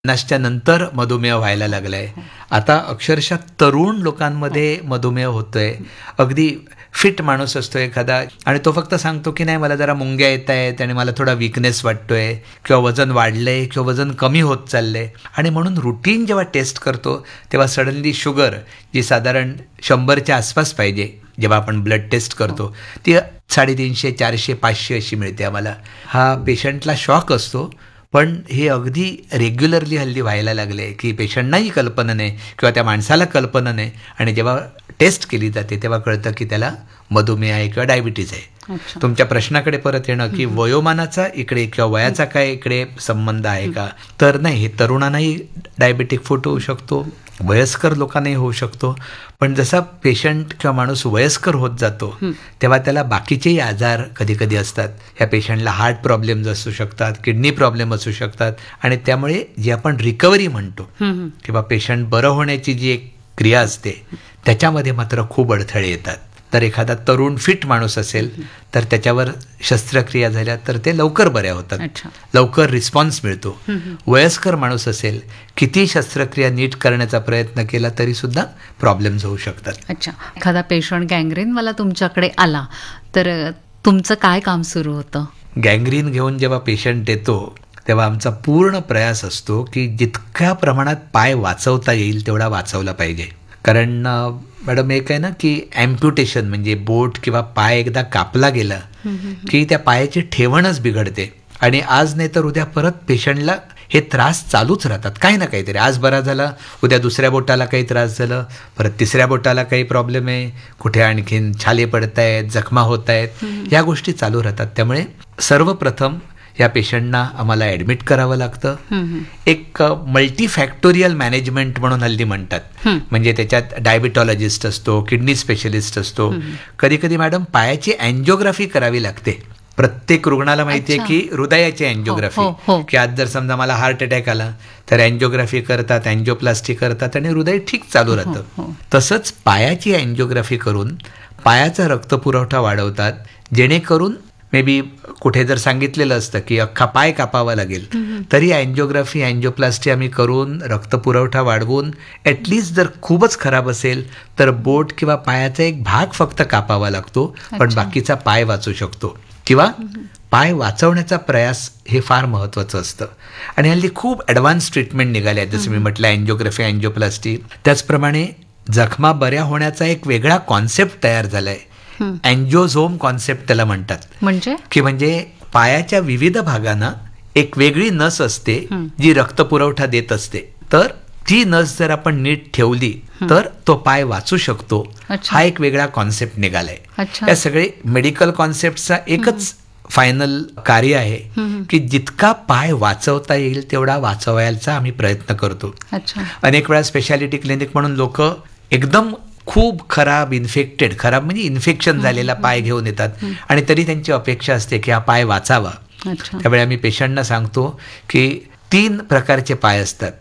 50च्या नंतर मधुमेह व्हायला लागलाय. आता अक्षरशः तरुण लोकांमध्ये मधुमेह होतोय. अगदी फिट माणूस असतो एखादा आणि तो फक्त सांगतो की नाही मला जरा मुंग्या येत आहेत आणि मला थोडा वीकनेस वाटतोय किंवा वजन वाढलंय किंवा वजन कमी होत चाललंय. आणि म्हणून रुटीन जेव्हा टेस्ट करतो तेव्हा सडनली शुगर जी साधारण 100च्या आसपास पाहिजे जेव्हा आपण ब्लड टेस्ट करतो ती 350, 400, 500 अशी मिळते आम्हाला. हा पेशंटला शॉक असतो. पण हे अगदी रेग्युलरली हल्ली व्हायला लागले की पेशंटनाही कल्पना नाही किंवा त्या माणसाला कल्पना नाही आणि जेव्हा टेस्ट केली जाते तेव्हा कळतं की त्याला मधुमेह आहे किंवा डायबिटीज आहे. तुमच्या प्रश्नाकडे परत येणं की वयोमानाचा इकडे किंवा वयाचा काय इकडे संबंध आहे का, तर नाही. हे तरुणांनाही डायबेटिक फूट होऊ शकतो, वयस्कर लोकांनाही होऊ शकतो. पण जसा पेशंट किंवा माणूस वयस्कर होत जातो तेव्हा त्याला बाकीचेही आजार कधी कधी असतात. ह्या पेशंटला हार्ट प्रॉब्लेम्स असू शकतात, किडनी प्रॉब्लेम असू शकतात आणि त्यामुळे जी आपण रिकव्हरी म्हणतो किंवा पेशंट बरं होण्याची जी एक क्रिया असते त्याच्यामध्ये मात्र खूप अडथळे येतात. तर एखादा तरुण फिट माणूस असेल तर त्याच्यावर शस्त्रक्रिया झाल्या तर ते लवकर बऱ्या होतात, लवकर रिस्पॉन्स मिळतो. वयस्कर माणूस असेल किती शस्त्रक्रिया नीट करण्याचा प्रयत्न केला तरी सुद्धा प्रॉब्लेम्स होऊ शकतात. अच्छा, एखादा पेशंट गँग्रीनवाला तुमच्याकडे आला तर तुमचं काय काम सुरू होतं? गँग्रीन घेऊन जेव्हा पेशंट येतो तेव्हा आमचा पूर्ण प्रयास असतो की जितक्या प्रमाणात पाय वाचवता येईल तेवढा वाचवला पाहिजे. कारण मॅडम एक आहे ना की ॲम्प्युटेशन म्हणजे बोट किंवा पाय एकदा कापला गेला की त्या पायाची ठेवणच बिघडते आणि आज नाही तर उद्या परत पेशंटला हे त्रास चालूच राहतात काही ना काहीतरी. आज बरा झाला, उद्या दुसऱ्या बोटाला काही त्रास झालं, परत तिसऱ्या बोटाला काही प्रॉब्लेम आहे, कुठे आणखीन छाले पडत आहेत, जखमा होत आहेत, या गोष्टी चालू राहतात. त्यामुळे सर्वप्रथम या पेशंटना आम्हाला ॲडमिट करावं लागतं. एक मल्टीफॅक्टोरियल मॅनेजमेंट म्हणून हल्ली म्हणतात. म्हणजे त्याच्यात डायबिटॉलॉजिस्ट असतो, किडनी स्पेशलिस्ट असतो. कधी कधी मॅडम पायाची अँजिओग्राफी करावी लागते. प्रत्येक रुग्णाला माहिती आहे की हृदयाची अँजिओग्राफी की आज जर समजा मला हार्ट अटॅक आला तर अँजिओग्राफी करतात, अँजिओप्लास्टी करतात आणि हृदय ठीक चालू राहतं. तसंच पायाची अँजिओग्राफी करून पायाचा रक्तपुरवठा वाढवतात जेणेकरून मे बी कुठे जर सांगितलेलं असतं की अख्खा पाय कापावा लागेल तरी अँजिओग्राफी, अँजिओप्लास्टी आम्ही करून रक्तपुरवठा वाढवून ॲटलिस्ट जर खूपच खराब असेल तर बोट किंवा पायाचा एक भाग फक्त कापावा लागतो पण बाकीचा पाय वाचू शकतो. किंवा पाय वाचवण्याचा प्रयास हे फार महत्त्वाचं असतं. आणि हल्ली खूप ॲडव्हान्स ट्रीटमेंट निघाल्या आहेत जसं मी म्हटलं अँजिओग्राफी, अँजिओप्लास्टी. त्याचप्रमाणे जखमा बऱ्या होण्याचा एक वेगळा कॉन्सेप्ट तयार झाला आहे. अँजिओझोम कॉन्सेप्ट त्याला म्हणतात. म्हणजे पायाच्या विविध भागांना एक वेगळी नस असते जी रक्तपुरवठा देत असते. तर ती नस जर आपण नीट ठेवली तर तो पाय वाचू शकतो. हा एक वेगळा कॉन्सेप्ट निघालाय. या सगळे मेडिकल कॉन्सेप्टचा एकच फायनल कार्य आहे की जितका पाय वाचवता येईल तेवढा वाचवायचा आम्ही प्रयत्न करतो. अनेक वेळा स्पेशालिटी क्लिनिक म्हणून लोक एकदम खूप खराब म्हणजे इन्फेक्शन झालेला पाय घेऊन येतात आणि तरी त्यांची अपेक्षा असते की हा पाय वाचावा. त्यावेळी आम्ही पेशंटना सांगतो की 3 प्रकारचे पाय असतात.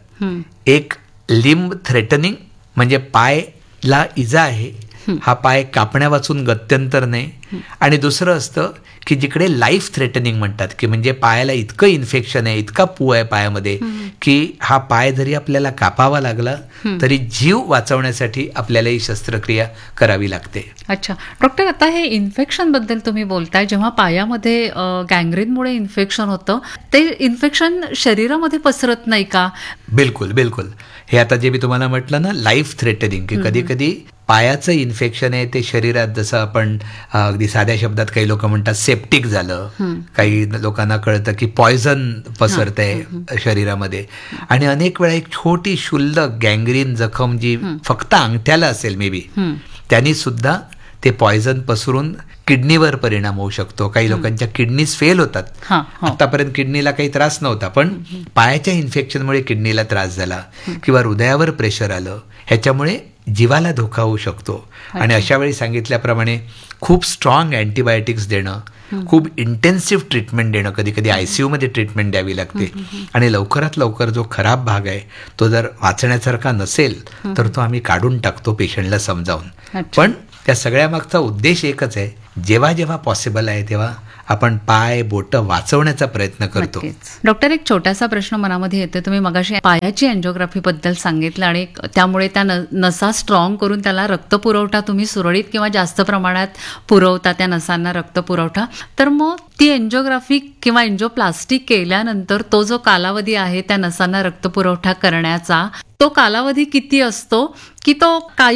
एक लिंब थ्रेटनिंग म्हणजे पायला इजा आहे, हा पाय कापण्या वाचून गत्यंतर नाही. आणि दुसरं असतं की जिकडे लाईफ थ्रेटनिंग म्हणतात की म्हणजे पायाला इतकं इन्फेक्शन आहे, इतका पू आहे पायामध्ये की हा पाय जरी आपल्याला कापावा लागला तरी जीव वाचवण्यासाठी आपल्याला ही शस्त्रक्रिया करावी लागते. अच्छा डॉक्टर, आता हे इन्फेक्शन बद्दल तुम्ही बोलताय, जेव्हा पायामध्ये गँग्रीनमुळे इन्फेक्शन होतं ते इन्फेक्शन शरीरामध्ये पसरत नाही का? बिलकुल. हे आता जे मी तुम्हाला म्हटलं ना लाईफ थ्रेटनिंग की कधी कधी पायाचं इन्फेक्शन आहे ते शरीरात जसं आपण अगदी साध्या शब्दात काही लोक म्हणतात सेप्टिक झालं, काही लोकांना कळतं की पॉयझन पसरतंय शरीरामध्ये. आणि अनेक वेळा एक छोटी शुल्लक गँग्रीन जखम जी फक्त अंगठ्याला असेल मे बी त्यांनी सुद्धा ते पॉयझन पसरून किडनीवर परिणाम होऊ शकतो. काही लोकांच्या किडनीज फेल होतात. आतापर्यंत किडनीला काही त्रास नव्हता पण पायाच्या इन्फेक्शनमुळे किडनीला त्रास झाला किंवा हृदयावर प्रेशर आलं, ह्याच्यामुळे जीवाला धोका होऊ शकतो. आणि अशा वेळी सांगितल्याप्रमाणे खूप स्ट्रॉंग अँटीबायोटिक्स देणं, खूप इंटेन्सिव्ह ट्रीटमेंट देणं, कधी कधी ICU मध्ये ट्रीटमेंट द्यावी लागते. आणि लवकरात लवकर जो खराब भाग आहे तो जर वाचण्यासारखा नसेल तर तो आम्ही काढून टाकतो पेशंटला समजावून. पण त्या सगळ्या मागचा उद्देश एकच आहे, जेव्हा जेव्हा पॉसिबल आहे तेव्हा आपण पाय बोटं वाचवण्याचा प्रयत्न करतो. नक्कीच. डॉक्टर, एक छोटासा प्रश्न मनामध्ये येतो. तुम्ही मगाशी पायाची अँजिओग्राफी बद्दल सांगितलं आणि त्यामुळे त्या नसा स्ट्रॉंग करून त्याला रक्तपुरवठा तुम्ही सुरळीत किंवा जास्त प्रमाणात पुरवता, त्या नसांना रक्तपुरवठा. तर मग ती एन्जिओग्राफी किंवा एन्जिओप्लास्टी केल्यानंतर तो जो कालावधी आहे त्या नसांना रक्तपुरवठा करण्याचा, तो कालावधी किती असतो की तो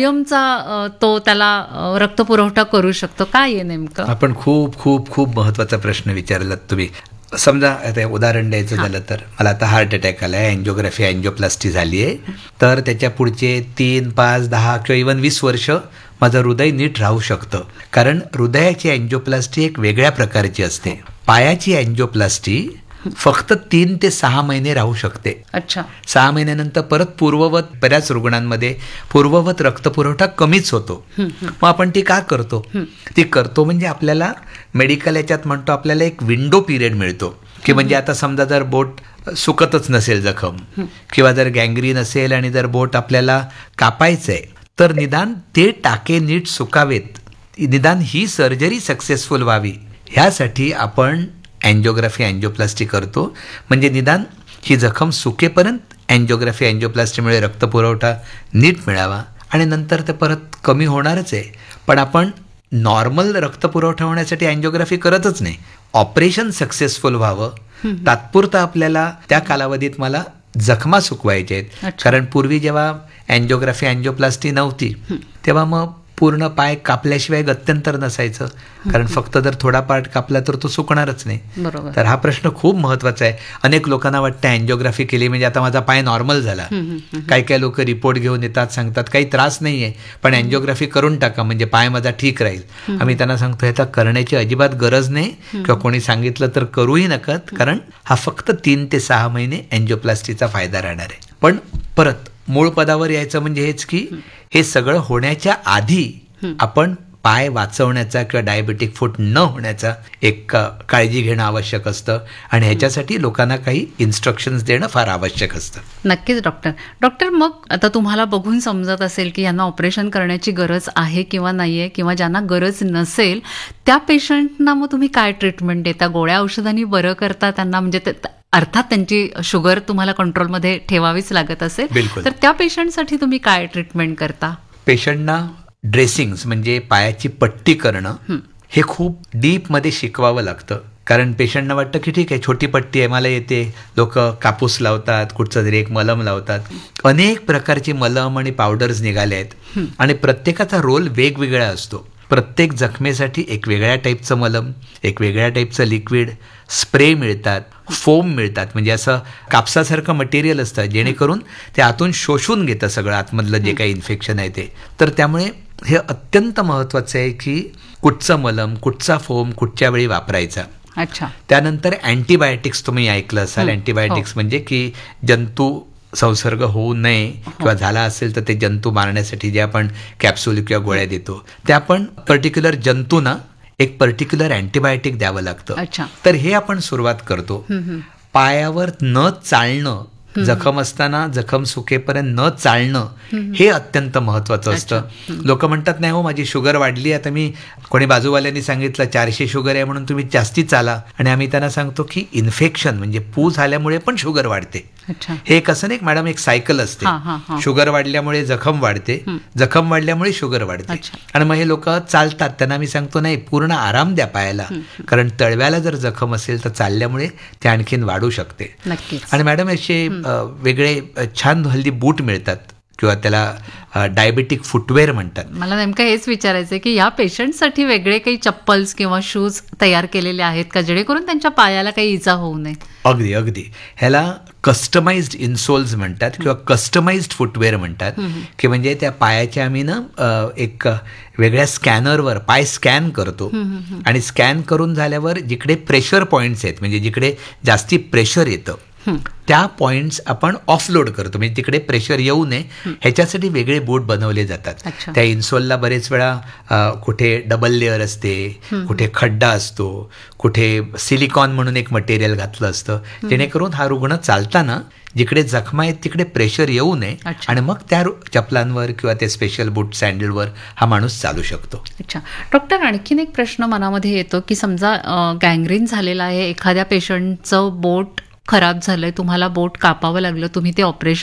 कायमचा तो त्याला रक्तपुरवठा करू शकतो? काय आहे नेमकं? आपण खूप खूप खूप महत्वाचा प्रश्न विचारलात तुम्ही. समजा आता उदाहरण द्यायचं झालं तर मला आता हार्ट अटॅक आलाय, एन्जिओग्राफी एन्जिओप्लास्टी झाली आहे, तर त्याच्या पुढचे 3, 5, 10 किंवा इव्हन 20 वर्ष माझं हृदय नीट राहू शकतं. कारण हृदयाची एन्जिओप्लास्टी एक वेगळ्या प्रकारची असते. पायाची एन्जिओप्लास्टी फक्त 3 ते 6 महिने राहू शकते. अच्छा. 6 महिन्यानंतर परत पूर्ववत, बऱ्याच रुग्णांमध्ये पूर्ववत रक्तपुरवठा कमीच होतो. मग आपण ती का करतो? ती करतो म्हणजे आपल्याला मेडिकल याच्यात म्हणतो आपल्याला एक विंडो पिरियड मिळतो की म्हणजे आता समजा जर बोट सुकतच नसेल जखम किंवा जर गँग्रीन असेल आणि जर बोट आपल्याला कापायचंय, तर निदान ते टाके नीट सुकावेत, निदान ही सर्जरी सक्सेसफुल व्हावी, ह्यासाठी आपण एन्जिओग्राफी एन्जिओप्लास्टी करतो. म्हणजे निदान ही जखम सुकेपर्यंत एन्जिओग्राफी एन्जिओप्लास्टीमुळे रक्तपुरवठा नीट मिळावा आणि नंतर ते परत कमी होणारच आहे. पण आपण नॉर्मल रक्तपुरवठा होण्यासाठी एन्जिओग्राफी करतच नाही. ऑपरेशन सक्सेसफुल व्हावं, तात्पुरतं आपल्याला त्या कालावधीत मला जखमा सुकवायच्या आहेत. कारण पूर्वी जेव्हा एन्जिओग्राफी एन्जिओप्लास्टी नव्हती तेव्हा मग पूर्ण पाय कापल्याशिवाय गत्यंतर नसायचं. कारण फक्त जर थोडा पार्ट कापला तर तो सुकणारच नाही. बरोबर. तर हा प्रश्न खूप महत्वाचा आहे. अनेक लोकांना वाटतं एन्जिओग्राफी केली म्हणजे आता माझा पाय नॉर्मल झाला. काही लोक रिपोर्ट घेऊन येतात, सांगतात काही त्रास नाहीये पण एन्जिओग्राफी करून टाका म्हणजे पाय माझा ठीक राहील. आम्ही त्यांना सांगतो ह्याचा करण्याची अजिबात गरज नाही किंवा कोणी सांगितलं तर करूही नकत, कारण हा फक्त 3 ते 6 महिने एन्जिओप्लास्टीचा फायदा राहणार आहे. पण परत मूळ पदावर यायचं म्हणजे हेच की हे सगळं होण्याच्या आधी आपण पाय वाचवण्याचा किंवा डायबेटिक फूट न होण्याचा एक काळजी घेणं आवश्यक असतं आणि ह्याच्यासाठी लोकांना काही इन्स्ट्रक्शन्स देणं फार आवश्यक असतं. नक्कीच डॉक्टर, मग आता तुम्हाला बघून समजत असेल की यांना ऑपरेशन करण्याची गरज आहे किंवा नाही आहे, किंवा ज्यांना गरज नसेल त्या पेशंटना मग तुम्ही काय ट्रीटमेंट देता? गोळ्या औषधांनी बरं करता त्यांना? म्हणजे अर्थात त्यांची शुगर तुम्हाला कंट्रोलमध्ये ठेवावीच लागत असेल, बिलकुल. तर त्या पेशंटसाठी तुम्ही काय ट्रीटमेंट करता? पेशंटना ड्रेसिंग्स म्हणजे पायाची पट्टी करणं हे खूप डीपमध्ये शिकवावं लागतं. कारण पेशंटना वाटतं की ठीक आहे छोटी पट्टी आहे मला येते, लोक कापूस लावतात, कुठचं तरी एक मलम लावतात. अनेक प्रकारची मलम आणि पावडर्स निघाले आहेत आणि प्रत्येकाचा रोल वेगवेगळा असतो. प्रत्येक जखमेसाठी एक वेगळ्या टाईपचं मलम, एक वेगळ्या टाईपचं लिक्विड, स्प्रे मिळतात, फोम मिळतात, म्हणजे असं कापसासारखं मटेरियल असतं जेणेकरून ते आतून शोषून घेतं सगळं आतमधलं जे काही इन्फेक्शन आहे ते. तर त्यामुळे हे अत्यंत महत्त्वाचं आहे की कुठचं मलम, कुठचा फोम, कुठच्या वेळी वापरायचा. अच्छा. त्यानंतर अँटीबायोटिक्स तुम्ही ऐकलं असाल. अँटीबायोटिक्स म्हणजे की जंतू संसर्ग होऊ नये किंवा झाला असेल तर ते जंतू मारण्यासाठी जे आपण कॅप्सूल किंवा गोळ्या देतो त्या आपण पर्टिक्युलर जंतूंना एक पर्टिक्युलर अँटीबायोटिक द्यावं लागतं. तर हे आपण सुरुवात करतो. पायावर न चालणं, जखम असताना जखम सुकेपर्यंत न चालणं हे अत्यंत महत्वाचं असतं. लोक म्हणतात नाही हो माझी शुगर वाढली, आता मी कोणी बाजूवाल्यांनी सांगितलं 400 शुगर आहे म्हणून तुम्ही जास्ती चाला, आणि आम्ही त्यांना सांगतो की इन्फेक्शन म्हणजे पू झाल्यामुळे पण शुगर वाढते. हे कसं नाही मॅडम, एक सायकल असते. शुगर वाढल्यामुळे जखम वाढते, जखम वाढल्यामुळे शुगर वाढते. आणि मग हे लोक चालतात, त्यांना मी सांगतो नाही पूर्ण आराम द्या पायाला, कारण तळव्याला जर जखम असेल तर चालल्यामुळे ते आणखीन वाढू शकते. आणि मॅडम असे वेगळे छान हल्ली बूट मिळतात किंवा त्याला डायबेटिक फुटवेअर म्हणतात. मला नेमकं हेच विचारायचं की या पेशंटसाठी वेगळे काही चप्पल्स किंवा शूज तयार केलेले आहेत का जेणेकरून त्यांच्या पायाला काही इजा होऊ नये? अगदी अगदी. ह्याला कस्टमाइज्ड इन्सोल्स म्हणतात किंवा कस्टमाइज्ड फुटवेअर म्हणतात, की म्हणजे त्या पायाच्या आम्ही ना एक वेगळ्या स्कॅनरवर पाय स्कॅन करतो आणि स्कॅन करून झाल्यावर जिकडे प्रेशर पॉईंट्स आहेत म्हणजे जिकडे जास्ती प्रेशर येतं त्या पॉइंट्स आपण ऑफलोड करतो, म्हणजे तिकडे प्रेशर येऊ नये ह्याच्यासाठी वेगळे बूट बनवले जातात. अच्छा. त्या इन्सोलला बरेच वेळा कुठे डबल लेअर असते, कुठे खड्डा असतो, कुठे सिलिकॉन म्हणून एक मटेरियल घातलं असतं, जेणेकरून हा रुग्ण चालताना जिकडे जखमा आहेत तिकडे प्रेशर येऊ नये अच्छा. आणि मग त्या चपलांवर किंवा ते स्पेशल बूट सँडलवर हा माणूस चालू शकतो. अच्छा डॉक्टर, आणखीन एक प्रश्न मनामध्ये येतो की समजा गँग्रीन झालेला आहे, एखाद्या पेशंटचं बोट खराब झालंय, तुम्हाला बोट कापावं लागलं, तुम्ही ते ऑपरेशन